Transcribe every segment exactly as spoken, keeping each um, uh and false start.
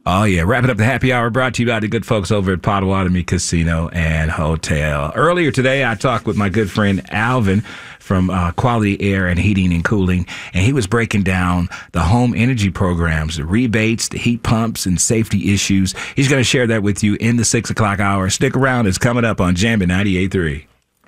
Oh, yeah. Wrapping up the happy hour brought to you by the good folks over at Potawatomi Casino and Hotel. Earlier today, I talked with my good friend Alvin from uh, Quality Air and Heating and Cooling, and he was breaking down the home energy programs, the rebates, the heat pumps, and safety issues. He's going to share that with you in the six o'clock hour. Stick around. It's coming up on Jammin' ninety-eight point three.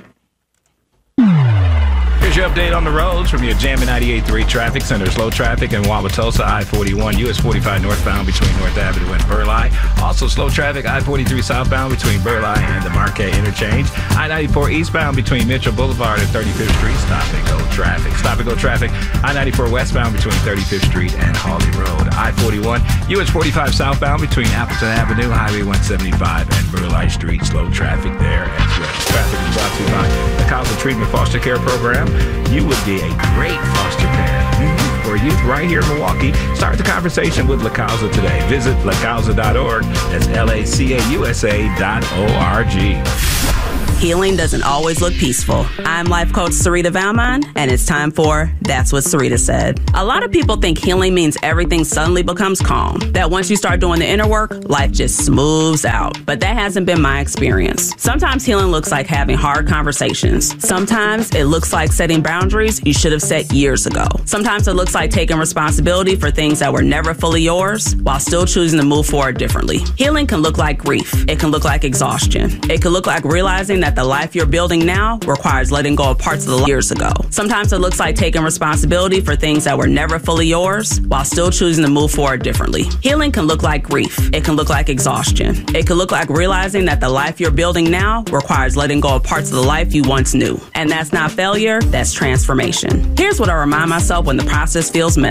Here's your update on the roads from your Jammin' ninety-eight point three Traffic Center. Slow traffic in Wauwatosa, I forty-one, U S forty-five northbound between North Avenue and Burleigh. Also slow traffic, I forty-three southbound between Burleigh and the Marquette Interchange. I ninety-four eastbound between Mitchell Boulevard and thirty-fifth Street. Stop and go traffic. Stop and go traffic, I ninety-four westbound between thirty-fifth Street and Hawley Road. I forty-one, U S forty-five southbound between Appleton Avenue, Highway one seventy-five, and Burleigh Street. Slow traffic there as well. Traffic is brought to you by the Casa Treatment Foster Care Program. You would be a great foster parent mm-hmm. for youth right here in Milwaukee. Start the conversation with La Causa today. Visit la causa dot org. That's L A C A U S A dot O R G. Healing doesn't always look peaceful. I'm life coach Sarita Valmon, and it's time for That's What Sarita Said. A lot of people think healing means everything suddenly becomes calm, that once you start doing the inner work, life just smooths out. But that hasn't been my experience. Sometimes healing looks like having hard conversations. Sometimes it looks like setting boundaries you should have set years ago. Sometimes it looks like taking responsibility for things that were never fully yours while still choosing to move forward differently. Healing can look like grief. It can look like exhaustion. It can look like realizing that the life you're building now requires letting go of parts of the life years ago. Sometimes it looks like taking responsibility for things that were never fully yours while still choosing to move forward differently. Healing can look like grief. It can look like exhaustion. It can look like realizing that the life you're building now requires letting go of parts of the life you once knew. And that's not failure, that's transformation. Here's what I remind myself when the process feels messy.